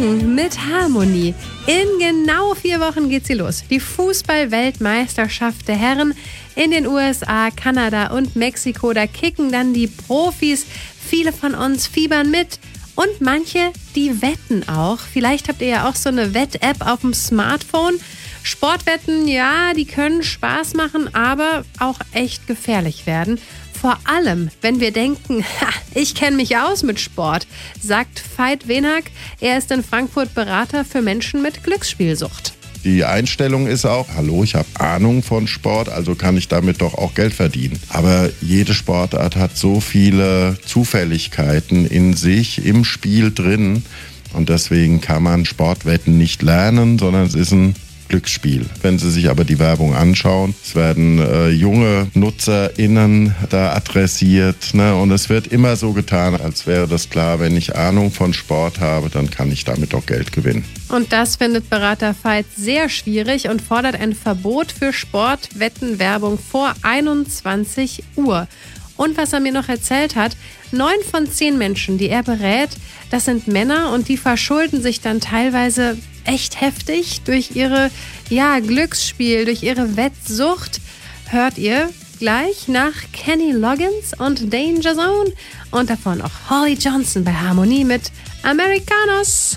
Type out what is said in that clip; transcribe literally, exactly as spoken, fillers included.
Morgen mit Harmonie. In genau vier Wochen geht sie los. Die Fußball-Weltmeisterschaft der Herren in den U S A, Kanada und Mexiko. Da kicken dann die Profis. Viele von uns fiebern mit. Und manche, die wetten auch. Vielleicht habt ihr ja auch so eine Wett-App auf dem Smartphone. Sportwetten, ja, die können Spaß machen, aber auch echt gefährlich werden. Vor allem, wenn wir denken, ha, ich kenne mich aus mit Sport, sagt Veit Wenhack. Er ist in Frankfurt Berater für Menschen mit Glücksspielsucht. Die Einstellung ist auch, hallo, ich habe Ahnung von Sport, also kann ich damit doch auch Geld verdienen. Aber jede Sportart hat so viele Zufälligkeiten in sich, im Spiel drin. Und deswegen kann man Sportwetten nicht lernen, sondern es ist ein Glücksspiel. Wenn Sie sich aber die Werbung anschauen, es werden äh, junge NutzerInnen da adressiert, ne? Und es wird immer so getan, als wäre das klar, wenn ich Ahnung von Sport habe, dann kann ich damit auch Geld gewinnen. Und das findet Berater Veit sehr schwierig und fordert ein Verbot für Sportwettenwerbung vor einundzwanzig Uhr. Und was er mir noch erzählt hat, neun von zehn Menschen, die er berät, das sind Männer und die verschulden sich dann teilweise echt heftig durch ihre ja, Glücksspiel, durch ihre Wettsucht. Hört ihr gleich nach Kenny Loggins und Danger Zone und davon auch Holly Johnson bei Harmonie mit Americanos.